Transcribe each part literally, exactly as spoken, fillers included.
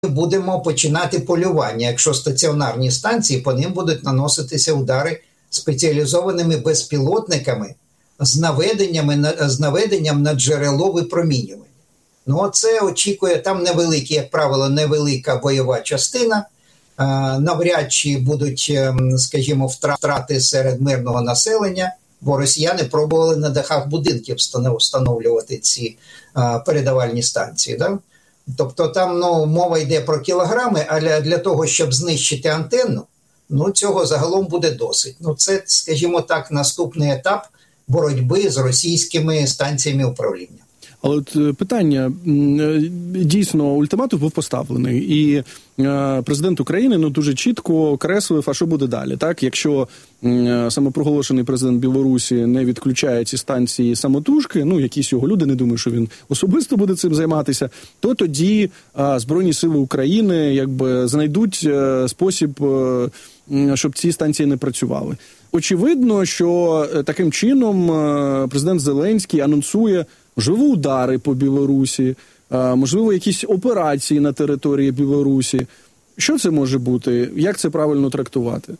будемо починати полювання, якщо стаціонарні станції, по ним будуть наноситися удари спеціалізованими безпілотниками з наведеннями, з наведенням на джерело випромінювання. Ну, це очікує, там невеликі, як правило, невелика бойова частина, навряд чи будуть, скажімо, втрати серед мирного населення, бо росіяни пробували на дахах будинків встановлювати ці передавальні станції, да? Тобто там, ну, мова йде про кілограми, але для того, щоб знищити антенну, ну, цього загалом буде досить. Ну, це, скажімо так, наступний етап боротьби з російськими станціями управління. Але от питання, дійсно, ультиматум був поставлений, і президент України, ну, дуже чітко креслив, а що буде далі, так? Якщо самопроголошений президент Білорусі не відключає ці станції самотужки, ну, якісь його люди, не думаю, що він особисто буде цим займатися, то тоді а, Збройні сили України, якби, знайдуть а, спосіб, а, щоб ці станції не працювали. Очевидно, що таким чином президент Зеленський анонсує, можливо, удари по Білорусі, можливо, якісь операції на території Білорусі. Що це може бути? Як це правильно трактувати?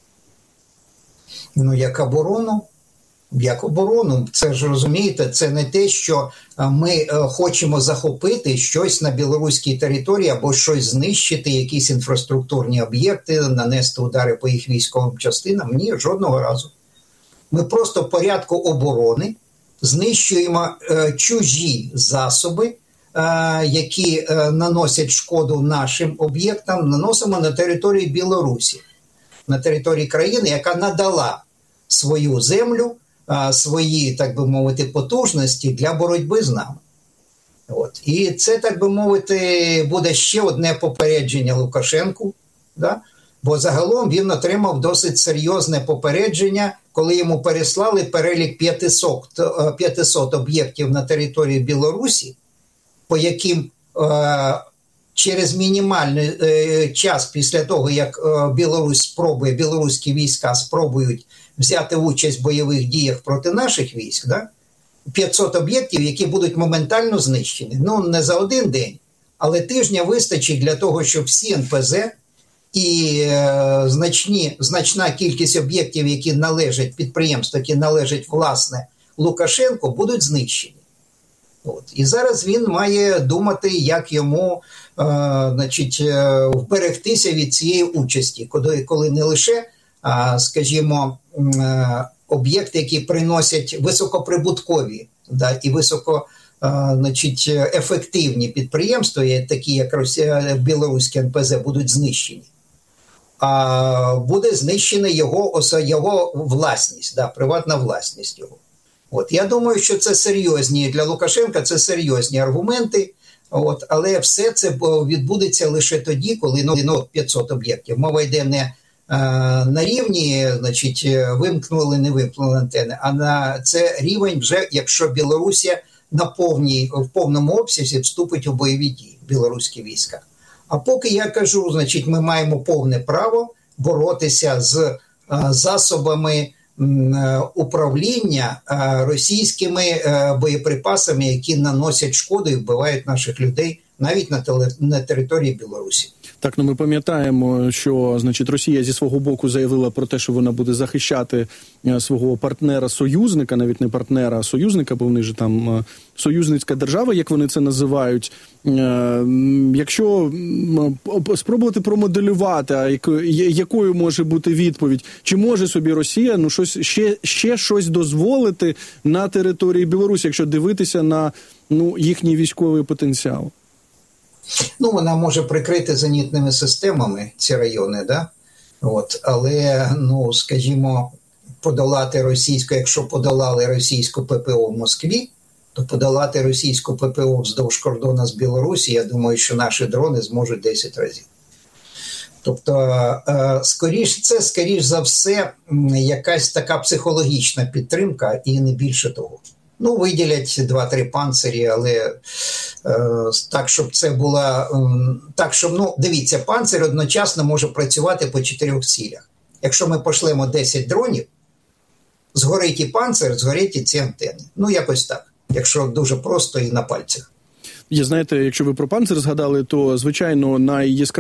Ну, як оборону. Як оборону. Це ж, розумієте, це не те, що ми хочемо захопити щось на білоруській території або щось знищити, якісь інфраструктурні об'єкти, нанести удари по їх військовим частинам. Ні, жодного разу. Ми просто в порядку оборони знищуємо е, чужі засоби, е, які е, наносять шкоду нашим об'єктам, наносимо на території Білорусі, на території країни, яка надала свою землю, е, свої, так би мовити, потужності для боротьби з нами. От. І це, так би мовити, буде ще одне попередження Лукашенку, да? Бо загалом він отримав досить серйозне попередження, коли йому переслали перелік п'ятисот, п'ятисот об'єктів на території Білорусі, по яким е, через мінімальний е, час після того, як е, Білорусь спробує, білоруські війська спробують взяти участь в бойових діях проти наших військ, да? п'ятсот об'єктів, які будуть моментально знищені. Ну, не за один день, але тижня вистачить для того, щоб всі ен пе зет і е, значні, значна кількість об'єктів, які належать, підприємств, які належать, власне, Лукашенку, будуть знищені. От. І зараз він має думати, як йому е, значить, е, вберегтися від цієї участі, коли, коли не лише, а, скажімо, е, об'єкти, які приносять високоприбуткові, да, і високо е, значить, ефективні підприємства, такі як Росія, білоруські ен пе зет, будуть знищені. А буде знищена його, його власність, да, приватна власність його. От, я думаю, що це серйозні, для Лукашенка це серйозні аргументи, от, але все це відбудеться лише тоді, коли ну, п'ятсот об'єктів. Мова йде не а, на рівні, значить, вимкнули, не вимкнули антени, а на це рівень вже, якщо Білорусія на повній, в повному обсязі вступить у бойові дії, білоруські війська. А поки я кажу, значить, ми маємо повне право боротися з а, засобами м, управління а, російськими а, боєприпасами, які наносять шкоду і вбивають наших людей навіть на, теле, на території Білорусі. Так, ну ми пам'ятаємо, що, значить, Росія зі свого боку заявила про те, що вона буде захищати свого партнера-союзника, навіть не партнера, а союзника, бо вони ж там союзницька держава, як вони це називають. Якщо спробувати промоделювати, а якою може бути відповідь, чи може собі Росія ну щось ще, ще щось дозволити на території Білорусі, якщо дивитися на ну їхній військовий потенціал? Ну, вона може прикрити зенітними системами ці райони, да? От, але, ну, скажімо, подолати російську, якщо подолали російську пе пе о в Москві, то подолати російську пе пе о вздовж кордону з Білорусі, я думаю, що наші дрони зможуть десять разів. Тобто, скоріш, це, скоріш за все, якась така психологічна підтримка і не більше того. Ну, виділять два-три панцирі, але е, так, щоб це була... Е, так, щоб, ну, дивіться, панцир одночасно може працювати по чотирьох цілях. Якщо ми пошлемо десять дронів, згорить і панцир, згорять і ці антени. Ну, якось так, якщо дуже просто і на пальцях. Я, знаєте, якщо ви про «Панцир» згадали, то, звичайно, найяскравіше